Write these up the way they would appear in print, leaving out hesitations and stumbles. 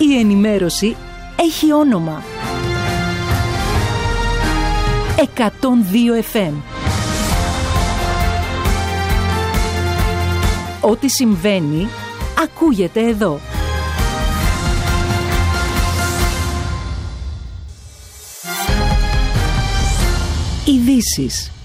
η ενημέρωση έχει όνομα. 102 FM. Ό,τι συμβαίνει, ακούγεται εδώ. Ειδήσεις.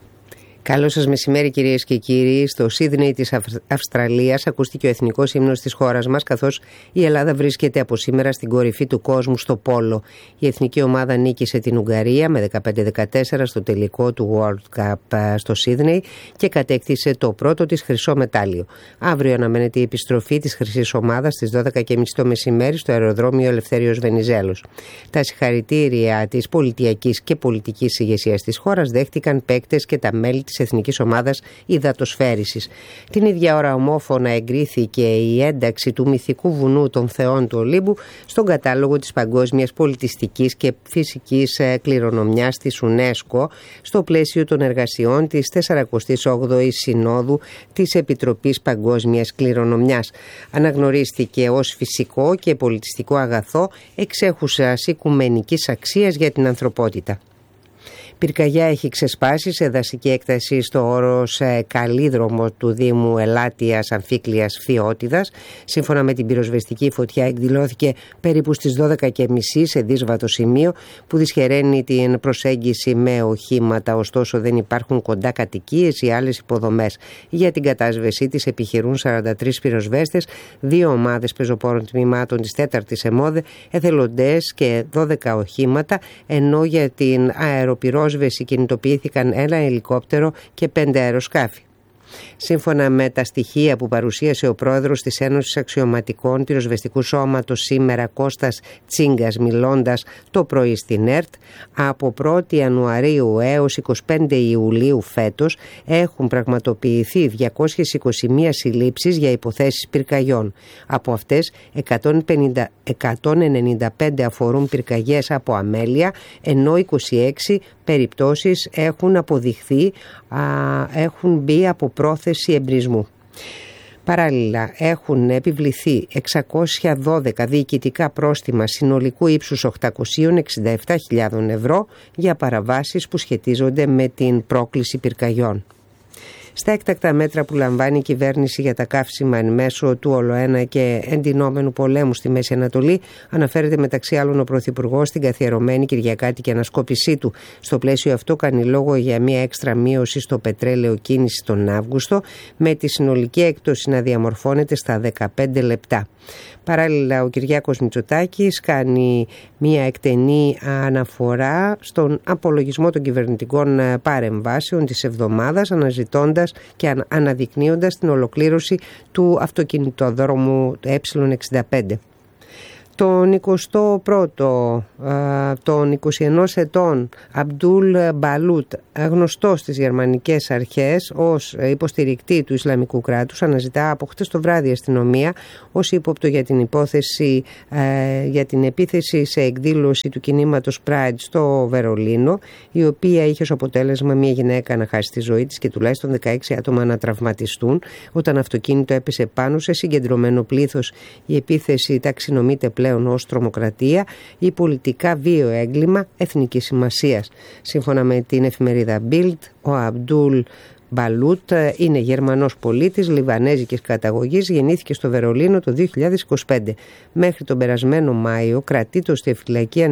Καλό σας μεσημέρι κυρίες και κύριοι. Στο Σίδνεϊ της Αυστραλίας ακούστηκε ο εθνικός ύμνος της χώρας μας, καθώς η Ελλάδα βρίσκεται από σήμερα στην κορυφή του κόσμου στο πόλο. Η εθνική ομάδα νίκησε την Ουγγαρία με 15-14 στο τελικό του World Cup στο Σίδνεϊ και κατέκτησε το πρώτο της χρυσό μετάλλιο. Αύριο αναμένεται η επιστροφή της χρυσής ομάδας στις 12.30 το μεσημέρι στο αεροδρόμιο Ελευθέριος Βενιζέλος. Τα συγχαρητήρια της πολιτιακής και πολιτικής ηγεσίας της χώρας δέχτηκαν παίκτες και τα μέλη της εθνικής ομάδας υδατοσφαίρισης. Την ίδια ώρα ομόφωνα εγκρίθηκε η ένταξη του μυθικού βουνού των Θεών του Ολύμπου στον κατάλογο της παγκόσμιας πολιτιστικής και φυσικής κληρονομιάς της UNESCO στο πλαίσιο των εργασιών της 48ης Συνόδου της Επιτροπής Παγκόσμιας Κληρονομιάς. Αναγνωρίστηκε ως φυσικό και πολιτιστικό αγαθό εξέχουσας οικουμενικής αξίας για την ανθρωπότητα. Πυρκαγιά έχει ξεσπάσει σε δασική έκταση στο όρος Καλίδρομο του Δήμου Ελάτιας Αμφίκλειας Φιώτιδας. Σύμφωνα με την πυροσβεστική, η φωτιά εκδηλώθηκε περίπου στις 12.30 σε δύσβατο σημείο που δυσχεραίνει την προσέγγιση με οχήματα. Ωστόσο δεν υπάρχουν κοντά κατοικίες ή άλλες υποδομές. Για την κατάσβεσή της επιχειρούν 43 πυροσβέστες, 2 ομάδες πεζοπόρων τμήματων της 4ης ΕΜΟΔΕ, εθελοντές και 12 οχήματα, ενώ για την αεροπυρόσβεση κινητοποιήθηκαν 1 ελικόπτερο και 5 αεροσκάφη. Σύμφωνα με τα στοιχεία που παρουσίασε ο πρόεδρος της Ένωσης Αξιωματικών Πυροσβεστικού Σώματος σήμερα, Κώστας Τσίγκας, μιλώντας το πρωί στην ΕΡΤ, από 1η Ιανουαρίου έως 25 Ιουλίου φέτος έχουν πραγματοποιηθεί 221 συλλήψεις για υποθέσεις πυρκαγιών. Από αυτές 195 αφορούν πυρκαγιές από αμέλεια, ενώ 26 περιπτώσεις έχουν αποδειχθεί έχουν μπει από πρόθεση εμπρισμού. Παράλληλα έχουν επιβληθεί 612 διοικητικά πρόστιμα συνολικού ύψους 867.000 ευρώ για παραβάσεις που σχετίζονται με την πρόκληση πυρκαγιών. Στα έκτακτα μέτρα που λαμβάνει η κυβέρνηση για τα καύσιμα εν μέσω του ολοένα και εντυνόμενου πολέμου στη Μέση Ανατολή, αναφέρεται μεταξύ άλλων ο Πρωθυπουργός στην καθιερωμένη κυριακάτικη ανασκόπησή του. Στο πλαίσιο αυτό κάνει λόγο για μια έξτρα μείωση στο πετρέλαιο κίνηση τον Αύγουστο, με τη συνολική έκπτωση να διαμορφώνεται στα 15 λεπτά. Παράλληλα, ο Κυριάκος Μητσοτάκης κάνει μια εκτενή αναφορά στον απολογισμό των κυβερνητικών παρεμβάσεων της εβδομάδας, αναζητώντας και αναδεικνύοντας την ολοκλήρωση του αυτοκινητοδρόμου Ε65. Τον 21ο, τον 21 ετών Αμπντούλ Μπαλούτ, γνωστός στις γερμανικές αρχές ως υποστηρικτή του Ισλαμικού κράτους, αναζητά από χτες το βράδυ η αστυνομία ως ύποπτο για την υπόθεση για την επίθεση σε εκδήλωση του κινήματος Pride στο Βερολίνο, η οποία είχε ως αποτέλεσμα μια γυναίκα να χάσει τη ζωή της και τουλάχιστον 16 άτομα να τραυματιστούν όταν αυτοκίνητο έπεσε πάνω σε συγκεντρωμένο πλήθος. Η επίθεση ταξινομείται πλέον ως τρομοκρατία ή πολιτικά βίαιο έγκλημα εθνικής σημασίας. Σύμφωνα με την εφημερίδα Bild, ο Αμπντούλ Μπαλούτ είναι Γερμανός πολίτης λιβανέζικης καταγωγής, γεννήθηκε στο Βερολίνο το 2025. Μέχρι τον περασμένο Μάιο κρατείται στη φυλακή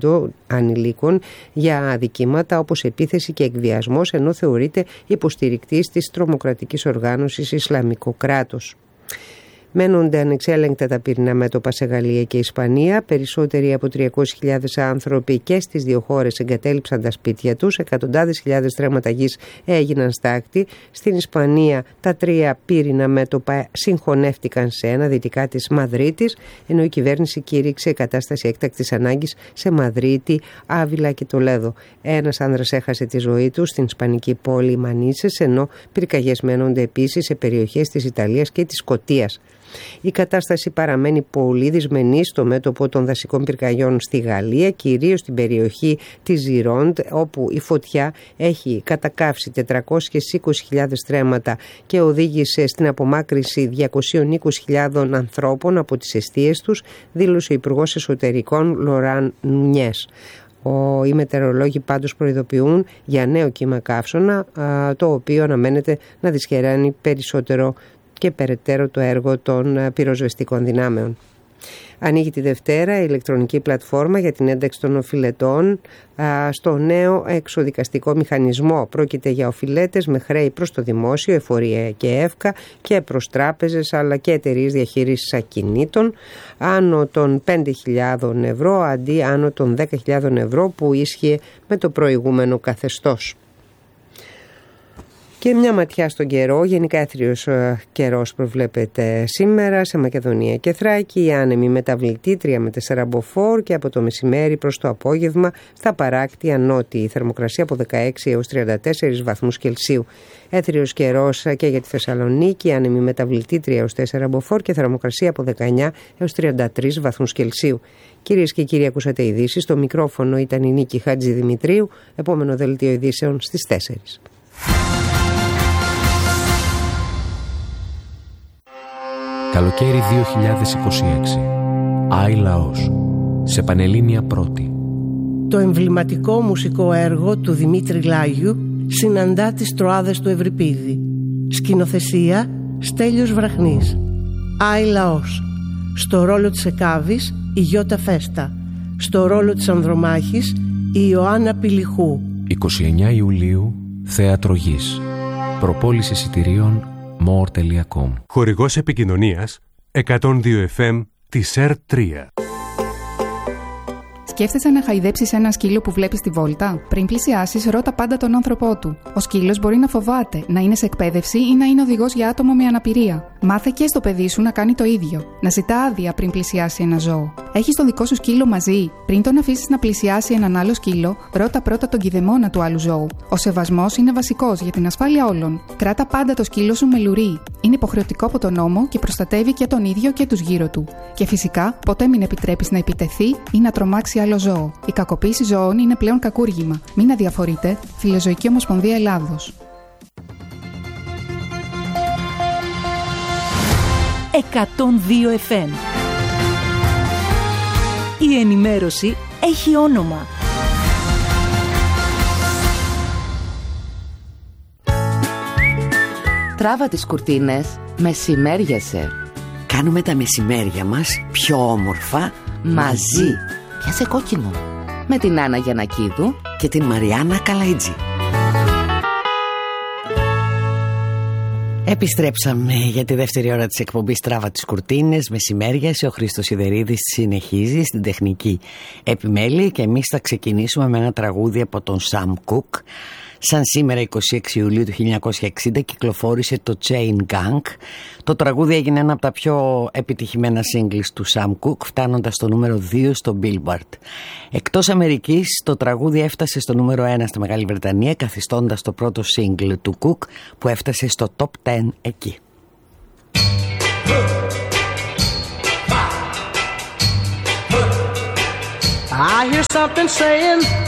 ανηλίκων για αδικήματα όπως επίθεση και εκβιασμός, ενώ θεωρείται υποστηρικτής της τρομοκρατικής οργάνωσης Ισλαμικό κράτος. Μένονται ανεξέλεγκτα τα πυρηνά μέτωπα σε Γαλλία και Ισπανία. Περισσότεροι από 300.000 άνθρωποι και στις δύο χώρες εγκατέλειψαν τα σπίτια τους. Εκατοντάδες χιλιάδες στρέμματα γης έγιναν στάκτη. Στην Ισπανία τα 3 πύρινα μέτωπα συγχωνεύτηκαν σε ένα δυτικά της Μαδρίτης, ενώ η κυβέρνηση κήρυξε κατάσταση έκτακτης ανάγκης σε Μαδρίτη, Άβυλα και Τολέδο. Ένας άνδρας έχασε τη ζωή του στην ισπανική πόλη Μανίσες, ενώ πυρκαγιές μένονται επίσης σε περιοχές της Ιταλίας και της Σκωτίας. Η κατάσταση παραμένει πολύ δυσμενή στο μέτωπο των δασικών πυρκαγιών στη Γαλλία, κυρίως στην περιοχή της Ζιρόντ, όπου η φωτιά έχει κατακαύσει 420.000 στρέμματα και οδήγησε στην απομάκρυνση 220.000 ανθρώπων από τις εστίες τους, δήλωσε ο Υπουργός Εσωτερικών Λοράν Νουνιές. Οι μετεωρολόγοι πάντως προειδοποιούν για νέο κύμα καύσωνα, το οποίο αναμένεται να δυσχεραίνει περισσότερο και περαιτέρω το έργο των πυροσβεστικών δυνάμεων. Ανοίγει τη Δευτέρα η ηλεκτρονική πλατφόρμα για την ένταξη των οφειλετών στο νέο εξοδικαστικό μηχανισμό. Πρόκειται για οφειλέτες με χρέη προς το δημόσιο, εφορία και εύκα και προς τράπεζες αλλά και εταιρείες διαχείρισης ακινήτων άνω των 5.000 ευρώ αντί άνω των 10.000 ευρώ που ίσχυε με το προηγούμενο καθεστώς. Και μια ματιά στον καιρό. Γενικά έθριος καιρός προβλέπεται σήμερα σε Μακεδονία και Θράκη. Η άνεμη μεταβλητή 3 με 4 μποφόρ και από το μεσημέρι προς το απόγευμα στα παράκτια νότια. Η θερμοκρασία από 16 έως 34 βαθμούς Κελσίου. Έθριος καιρός και για τη Θεσσαλονίκη. Άνεμη μεταβλητή 3 έως 4 μποφόρ και θερμοκρασία από 19 έως 33 βαθμούς Κελσίου. Κυρίες και κύριοι, ακούσατε ειδήσεις. Στο μικρόφωνο ήταν η Νίκη Χατζηδημητρίου. Επόμενο δελτίο ειδήσεων στις 4. Καλοκαίρι 2026. Άι Λαός. Σε Πανελλήνια Πρώτη. Το εμβληματικό μουσικό έργο του Δημήτρη Λάγιου συναντά τις Τροάδες του Ευρυπίδη. Σκηνοθεσία Στέλιος Βραχνής. Άι Λαός. Στο ρόλο της Εκάβης η Γιώτα Φέστα. Στο ρόλο της Ανδρομάχης η Ιωάννα Πηλιχού. 29 Ιουλίου, Θέατρο Γης. Προπόληση εισιτηρίων more.com. Χορηγός επικοινωνίας 102 FM της ΕΡΤ3. Σκέφτεσαι να χαϊδέψεις ένα σκύλο που βλέπεις στη βόλτα? Πριν πλησιάσεις, ρώτα πάντα τον άνθρωπό του. Ο σκύλος μπορεί να φοβάται, να είναι σε εκπαίδευση ή να είναι οδηγός για άτομο με αναπηρία. Μάθε και στο παιδί σου να κάνει το ίδιο. Να ζητά άδεια πριν πλησιάσει ένα ζώο. Έχεις τον δικό σου σκύλο μαζί? Πριν τον αφήσεις να πλησιάσει έναν άλλο σκύλο, ρώτα πρώτα τον κηδεμόνα του άλλου ζώου. Ο σεβασμός είναι βασικός για την ασφάλεια όλων. Κράτα πάντα το σκύλο σου με λουρί. Είναι υποχρεωτικό από τον νόμο και προστατεύει και τον ίδιο και τους γύρω του. Και φυσικά, ποτέ μην επιτρέπεις να επιτεθεί ή να τρομάξει άλλο ζώο. Η κακοποίηση ζώων είναι πλέον κακούργημα. Μην αδιαφορείτε. Φιλοζωική Ομοσπονδία Ελλάδος. 102 FM. Η ενημέρωση έχει όνομα. Τράβα τις κουρτίνες, μεσημέριασε. Κάνουμε τα μεσημέρια μας πιο όμορφα μαζί. Πιάσε κόκκινο. Με την Άννα Γιαννακίδου και την Μαριάννα Καλαϊτζή. Επιστρέψαμε για τη δεύτερη ώρα της εκπομπής Τράβα τις κουρτίνες, μεσημέριασε. Ο Χρήστος Σιδερίδης συνεχίζει στην τεχνική επιμέλεια και εμείς θα ξεκινήσουμε με ένα τραγούδι από τον Sam Cooke. Σαν σήμερα 26 Ιουλίου του 1960 κυκλοφόρησε το Chain Gang. Το τραγούδι έγινε ένα από τα πιο επιτυχημένα singles του Sam Cooke, φτάνοντας στο νούμερο 2 στο Billboard. Εκτός Αμερικής, το τραγούδι έφτασε στο νούμερο 1 στη Μεγάλη Βρετανία, καθιστώντας το πρώτο single του Cooke που έφτασε στο top 10 εκεί. I hear something saying